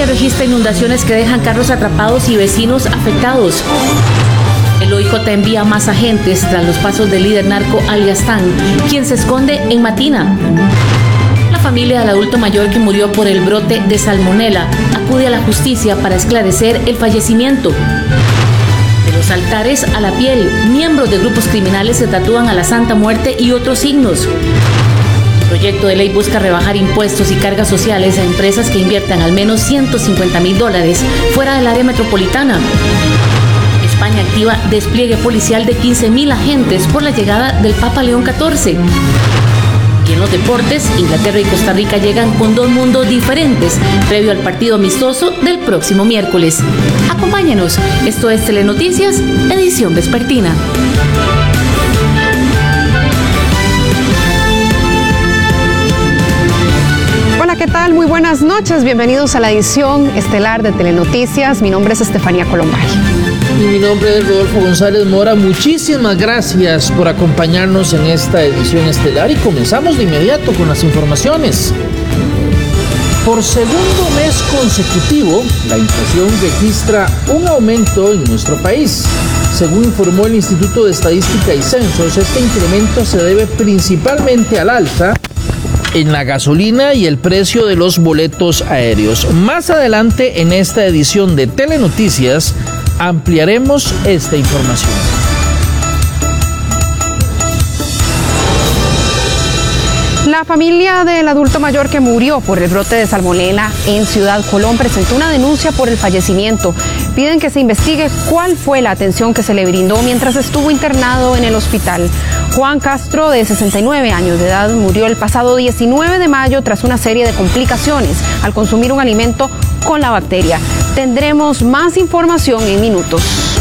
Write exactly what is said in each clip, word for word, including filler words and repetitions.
Alemania registra inundaciones que dejan carros atrapados y vecinos afectados. El O I J envía más agentes tras los pasos del líder narco alias Tan, quien se esconde en Matina. La familia del adulto mayor que murió por el brote de salmonela acude a la justicia para esclarecer el fallecimiento. De los altares a la piel, miembros de grupos criminales se tatúan a la Santa Muerte y otros signos. El proyecto de ley busca rebajar impuestos y cargas sociales a empresas que inviertan al menos ciento cincuenta mil dólares fuera del área metropolitana. España activa despliegue policial de quince mil agentes por la llegada del Papa León catorce. Y en los deportes, Inglaterra y Costa Rica llegan con dos mundos diferentes previo al partido amistoso del próximo miércoles. Acompáñenos, esto es Telenoticias, edición vespertina. Hola, ¿qué tal? Muy buenas noches, bienvenidos a la edición estelar de Telenoticias. Mi nombre es Estefanía Colombay. Y mi nombre es Rodolfo González Mora. Muchísimas gracias por acompañarnos en esta edición estelar y comenzamos de inmediato con las informaciones. Por segundo mes consecutivo, la inflación registra un aumento en nuestro país. Según informó el Instituto de Estadística y Censos, este incremento se debe principalmente al alza en la gasolina y el precio de los boletos aéreos. Más adelante en esta edición de Telenoticias ampliaremos esta información. La familia del adulto mayor que murió por el brote de salmonela en Ciudad Colón presentó una denuncia por el fallecimiento. Piden que se investigue cuál fue la atención que se le brindó mientras estuvo internado en el hospital. Juan Castro, de sesenta y nueve años de edad, murió el pasado diecinueve de mayo tras una serie de complicaciones al consumir un alimento con la bacteria. Tendremos más información en minutos.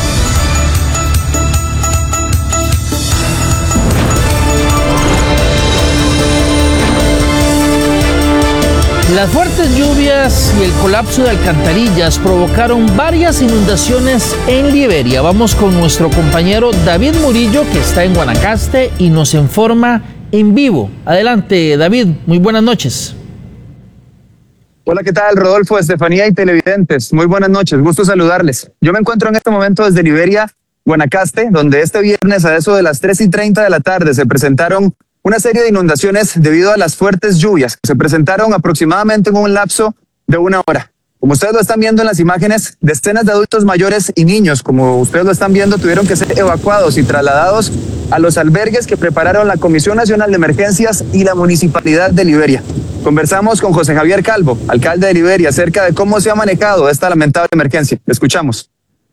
Las fuertes lluvias y el colapso de alcantarillas provocaron varias inundaciones en Liberia. Vamos con nuestro compañero David Murillo, que está en Guanacaste y nos informa en vivo. Adelante, David, muy buenas noches. Hola, ¿qué tal, Rodolfo, Estefanía y televidentes? Muy buenas noches, gusto saludarles. Yo me encuentro en este momento desde Liberia, Guanacaste, donde este viernes a eso de las tres y treinta de la tarde se presentaron una serie de inundaciones debido a las fuertes lluvias que se presentaron aproximadamente en un lapso de una hora. Como ustedes lo están viendo en las imágenes, decenas de adultos mayores y niños, como ustedes lo están viendo, tuvieron que ser evacuados y trasladados a los albergues que prepararon la Comisión Nacional de Emergencias y la Municipalidad de Liberia. Conversamos con José Javier Calvo, alcalde de Liberia, acerca de cómo se ha manejado esta lamentable emergencia. Escuchamos.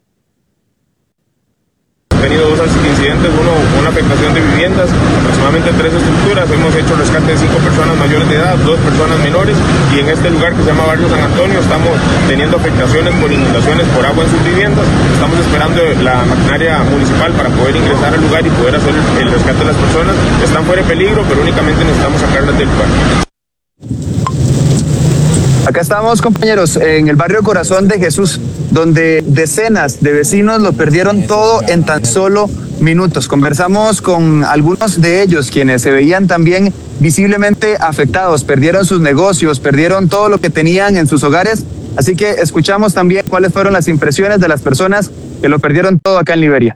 Han tenido dos incidentes, uno una afectación de viviendas, aproximadamente tres estructuras. Hemos hecho rescate de cinco personas mayores de edad, dos personas menores, y en este lugar que se llama Barrio San Antonio estamos teniendo afectaciones por inundaciones por agua en sus viviendas. Estamos esperando la maquinaria municipal para poder ingresar al lugar y poder hacer el, el rescate de las personas. Están fuera de peligro, pero únicamente necesitamos sacarlas del lugar. Acá estamos, compañeros, en el barrio Corazón de Jesús, donde decenas de vecinos lo perdieron todo en tan solo minutos. Conversamos con algunos de ellos, quienes se veían también visiblemente afectados, perdieron sus negocios, perdieron todo lo que tenían en sus hogares, así que escuchamos también cuáles fueron las impresiones de las personas que lo perdieron todo acá en Liberia.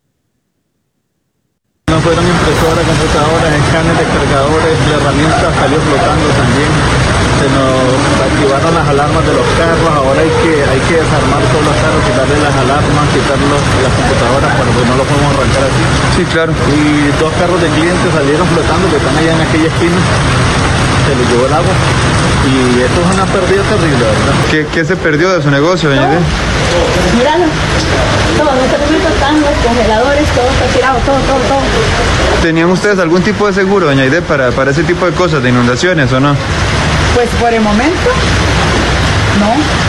No fueron impresoras, computadoras, escáneres de cargadores, la herramienta salió flotando también. Se nos activaron las alarmas de los carros, ahora hay que, hay que desarmar todos los carros, quitarle las alarmas, quitarle las computadoras para que no lo podemos arrancar así. Sí, claro. Y dos carros de clientes salieron flotando que están allá en aquella esquina, se les llevó el agua y esto es una pérdida terrible, ¿verdad? ¿Qué, qué se perdió de su negocio, doña Aide? Míralo, todos los servicios están, los congeladores, todo está tirado, todo, todo, todo. ¿Tenían ustedes algún tipo de seguro, doña Aide, para, para ese tipo de cosas, de inundaciones o no? Pues por el momento, no.